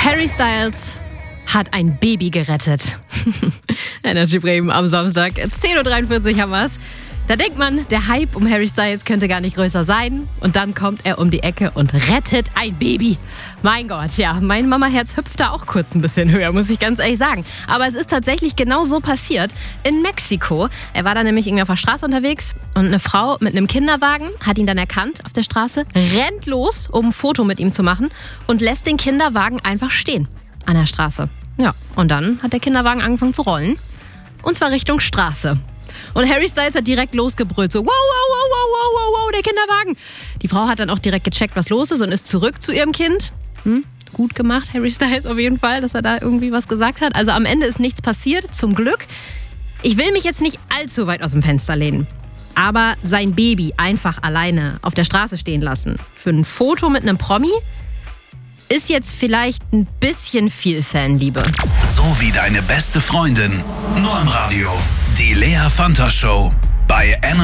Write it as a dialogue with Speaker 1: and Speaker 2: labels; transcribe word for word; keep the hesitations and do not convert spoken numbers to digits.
Speaker 1: Harry Styles hat ein Baby gerettet. Energy Bremen am Samstag, zehn Uhr dreiundvierzig haben wir's. Da denkt man, der Hype um Harry Styles könnte gar nicht größer sein. Und dann kommt er um die Ecke und rettet ein Baby. Mein Gott, ja, mein Mama-Herz hüpft da auch kurz ein bisschen höher, muss ich ganz ehrlich sagen. Aber es ist tatsächlich genau so passiert in Mexiko. Er war da nämlich irgendwie auf der Straße unterwegs und eine Frau mit einem Kinderwagen hat ihn dann erkannt auf der Straße, rennt los, um ein Foto mit ihm zu machen und lässt den Kinderwagen einfach stehen an der Straße. Ja, und dann hat der Kinderwagen angefangen zu rollen. Und zwar Richtung Straße. Und Harry Styles hat direkt losgebrüllt, so wow, wow, wow, wow, wow, wow, wow, der Kinderwagen. Die Frau hat dann auch direkt gecheckt, was los ist und ist zurück zu ihrem Kind. Hm, gut gemacht, Harry Styles auf jeden Fall, dass er da irgendwie was gesagt hat. Also am Ende ist nichts passiert, zum Glück. Ich will mich jetzt nicht allzu weit aus dem Fenster lehnen. Aber sein Baby einfach alleine auf der Straße stehen lassen für ein Foto mit einem Promi ist jetzt vielleicht ein bisschen viel Fanliebe.
Speaker 2: So wie deine beste Freundin. Nur im Radio. Die Lea Fanta Show bei Energy.